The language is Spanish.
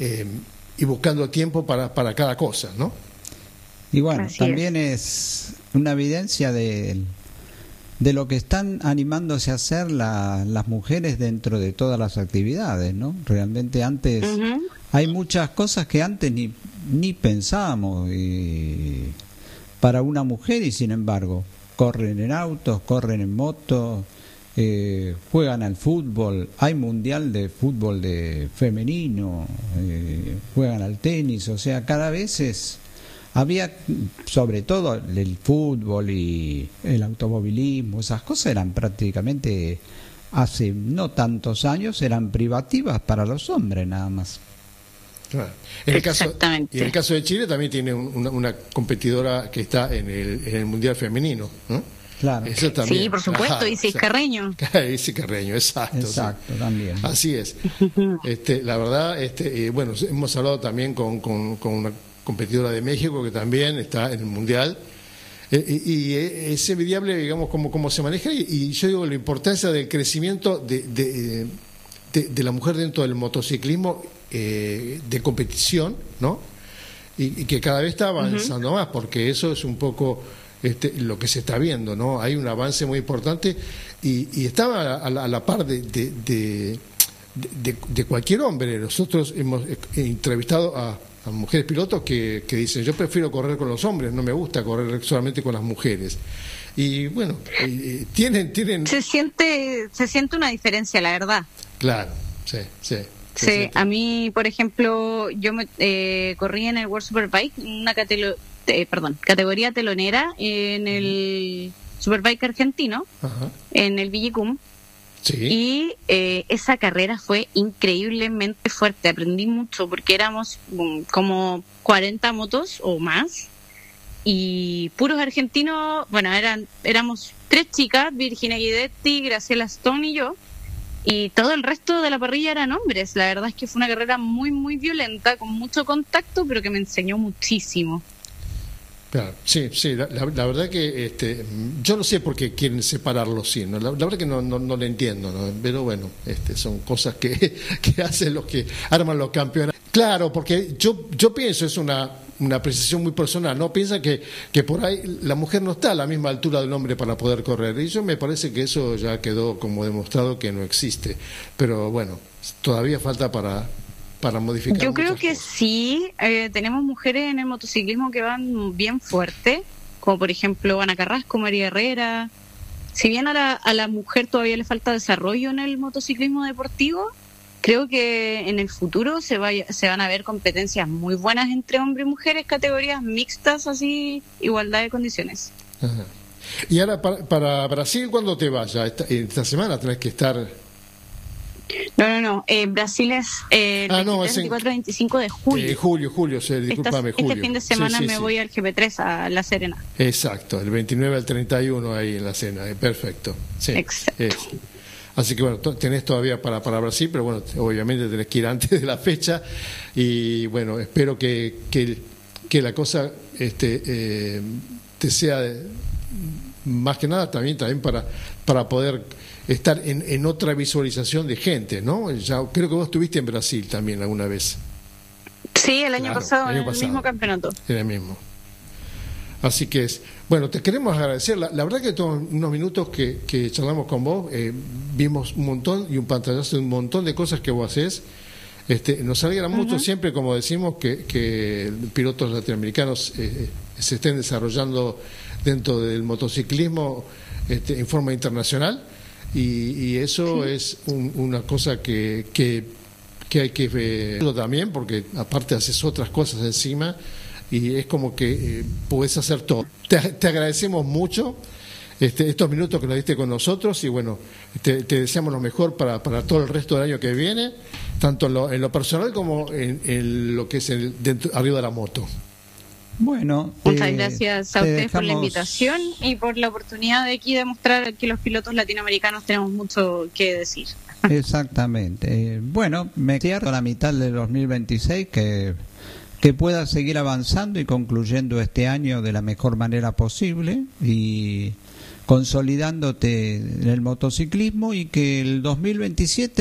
y buscando tiempo para cada cosa, ¿no? Y bueno, Así también es una evidencia de lo que están animándose a hacer las mujeres dentro de todas las actividades, ¿no? Realmente antes hay muchas cosas que antes ni pensábamos para una mujer, y sin embargo corren en autos, corren en motos, juegan al fútbol, hay mundial de fútbol de femenino, juegan al tenis, o sea, cada vez había, sobre todo el fútbol y el automovilismo, esas cosas eran prácticamente, hace no tantos años, eran privativas para los hombres nada más. Claro. Exactamente. Y en el caso de Chile también tiene una competidora que está en el Mundial Femenino, ¿no? Claro. Eso también. Sí, por supuesto, Isis Carreño. Isis Carreño, exacto. Exacto, sí. también. Así es. La verdad, bueno, hemos hablado también con una competidora de México que también está en el Mundial. Y es envidiable, digamos, cómo se maneja. Y yo digo, la importancia del crecimiento de la mujer dentro del motociclismo de competición, ¿no? Y que cada vez está avanzando más, porque eso es un poco lo que se está viendo, ¿no? Hay un avance muy importante y estaba a la par de cualquier hombre. Nosotros hemos entrevistado a mujeres pilotos que dicen: yo prefiero correr con los hombres, no me gusta correr solamente con las mujeres. Y bueno, tienen Se siente una diferencia, la verdad. Claro, sí. Sí, a mí, por ejemplo, yo corrí en el World Superbike, una categoría telonera en el Superbike argentino, en el Villicum. Sí. Y esa carrera fue increíblemente fuerte, aprendí mucho porque éramos como 40 motos o más y puros argentinos. Bueno, éramos 3 chicas, Virginia Guidetti, Graciela Stone y yo, y todo el resto de la parrilla eran hombres. La verdad es que fue una carrera muy, muy violenta, con mucho contacto, pero que me enseñó muchísimo. Claro, sí, la verdad que yo no sé por qué quieren separarlos, sí, ¿no? La verdad que no lo entiendo, ¿no? Pero bueno, son cosas que hacen los que arman los campeonatos. Claro, porque yo pienso, es una apreciación muy personal, ¿no? Piensa que por ahí la mujer no está a la misma altura del hombre para poder correr, y yo me parece que eso ya quedó como demostrado que no existe, pero bueno, todavía falta para modificar. Yo creo que cosas. sí, tenemos mujeres en el motociclismo que van bien fuerte, como por ejemplo Ana Carrasco, María Herrera. Si bien a la mujer todavía le falta desarrollo en el motociclismo deportivo, creo que en el futuro se van a ver competencias muy buenas entre hombres y mujeres, categorías mixtas, así, igualdad de condiciones. Ajá. Y ahora para Brasil, ¿cuándo te vas? Ya esta semana tenés que estar. No. Brasil es el 24-25 de julio. Julio, discúlpame, julio. Este fin de semana me voy al GP3 a La Serena. Exacto, el 29 al 31 ahí en La Serena, perfecto. Sí, exacto. Así que bueno, tenés todavía para Brasil, pero bueno, obviamente tenés que ir antes de la fecha y bueno, espero que la cosa te sea más que nada también para poder estar en otra visualización de gente, ¿no? Ya creo que vos estuviste en Brasil también alguna vez. Sí, el año pasado, en el mismo campeonato. En el mismo. Así que bueno, te queremos agradecer. La verdad que todos unos minutos que charlamos con vos, vimos un montón y un pantallazo de un montón de cosas que vos hacés. Nos alegra mucho siempre, como decimos, que pilotos latinoamericanos se estén desarrollando dentro del motociclismo en forma internacional. Y eso es una cosa que hay que ver también, porque aparte haces otras cosas encima y es como que podés hacer todo. Te agradecemos mucho estos minutos que nos diste con nosotros y bueno, te deseamos lo mejor para todo el resto del año que viene, tanto en lo personal como en lo que es arriba de la moto. Bueno, muchas gracias a ustedes por la invitación y por la oportunidad de aquí demostrar que los pilotos latinoamericanos tenemos mucho que decir. Exactamente. Bueno, me cierro a la mitad del 2026 que pueda seguir avanzando y concluyendo este año de la mejor manera posible y consolidándote en el motociclismo, y que el 2027